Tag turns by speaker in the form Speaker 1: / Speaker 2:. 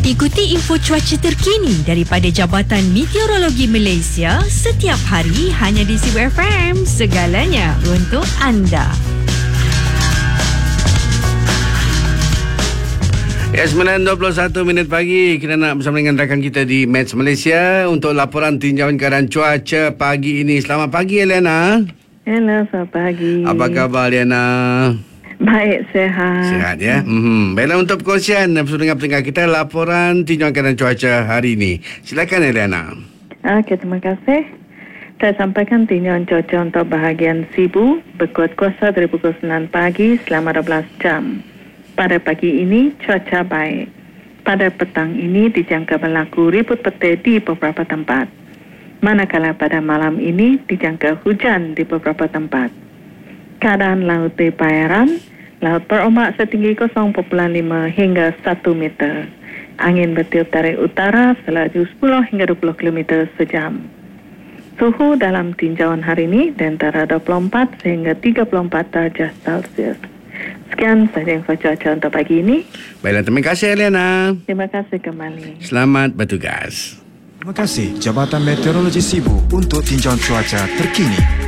Speaker 1: Ikuti info cuaca terkini daripada Jabatan Meteorologi Malaysia setiap hari hanya di Sibu FM. Segalanya untuk anda.
Speaker 2: Ya, 9.21 pagi. Kita nak bersama dengan rakan kita di Mets Malaysia untuk laporan tinjauan keadaan cuaca pagi ini. Selamat pagi, Eliana.
Speaker 3: Hello, selamat pagi.
Speaker 2: Apa khabar, Eliana?
Speaker 3: Baik, sehat.
Speaker 2: Sihat ya. Baiklah, untuk perkongsian bersama dengan pendengar kita laporan tinjauan keadaan cuaca hari ini. Silakan, Eliana.
Speaker 3: Okey, terima kasih. Saya sampaikan tinjauan cuaca untuk bahagian Sibu berkuat kuasa dari pukul 9 pagi selama 12 jam. Pada pagi ini, cuaca baik. Pada petang ini dijangka berlaku ribut petir di beberapa tempat. Manakala pada malam ini dijangka hujan di beberapa tempat. Keadaan laut di perairan, laut berombak setinggi 0.5 hingga 1 meter. Angin bertiup dari utara selaju 10 hingga 20 km sejam. Suhu dalam tinjauan hari ini di antara 24 sehingga 34 darjah Celsius. Sekian sahaja info cuaca untuk pagi ini.
Speaker 2: Baiklah, terima kasih, Eliana.
Speaker 3: Terima kasih kembali.
Speaker 2: Selamat bertugas.
Speaker 4: Terima kasih Jabatan Meteorologi Sibu untuk tinjauan cuaca terkini.